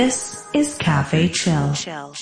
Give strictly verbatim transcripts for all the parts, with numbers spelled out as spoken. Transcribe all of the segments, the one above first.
This is Cafe Chill.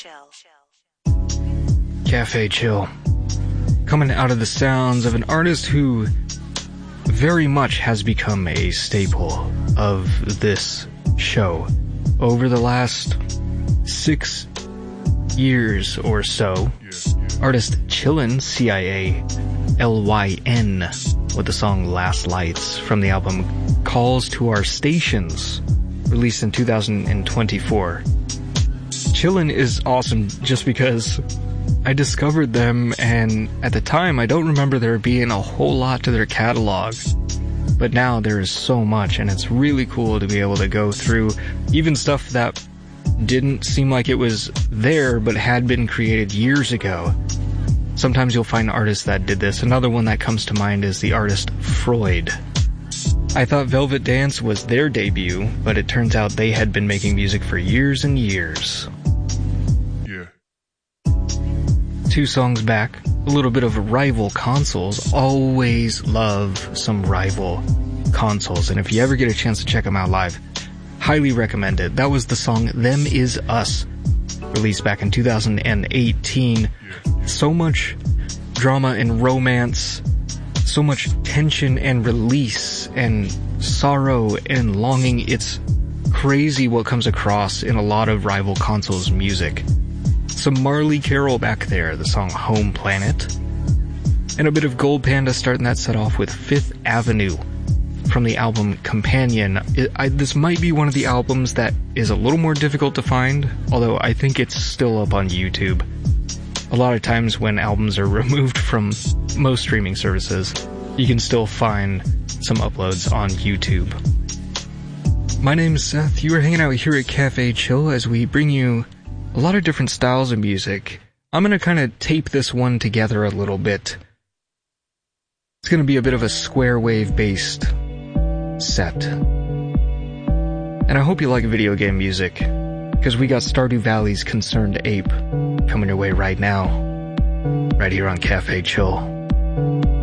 Cafe Chill. Coming out of the sounds of an artist who very much has become a staple of this show over the last six years or so. Artist Chillin, C I A L Y N, with the song Last Lights from the album Calls to Our Stations, released in two thousand twenty-four. Chillin is awesome just because I discovered them, and at the time I don't remember there being a whole lot to their catalog. But now there is so much, and it's really cool to be able to go through even stuff that didn't seem like it was there but had been created years ago. Sometimes you'll find artists that did this. Another one that comes to mind is the artist Freud. I thought Velvet Dance was their debut, but it turns out they had been making music for years and years. Yeah. Two songs back, a little bit of rival consoles. Always love some rival consoles, and if you ever get a chance to check them out live, highly recommend it. That was the song Them Is Us, released back in two thousand eighteen. So much drama and romance, so much tension and release and sorrow and longing. It's crazy what comes across in a lot of rival consoles music. Some Marley Carroll back there, the song Home Planet. And a bit of Gold Panda starting that set off with Fifth Avenue from the album Companion. It, I, this might be one of the albums that is a little more difficult to find, although I think it's still up on YouTube. A lot of times when albums are removed from most streaming services, you can still find some uploads on YouTube. My name is Seth. You are hanging out here at Cafe Chill as we bring you a lot of different styles of music. I'm going to kind of tape this one together a little bit. It's going to be a bit of a square wave based set. And I hope you like video game music, because we got Stardew Valley's Concerned Ape coming your way right now, right here on Cafe Chill.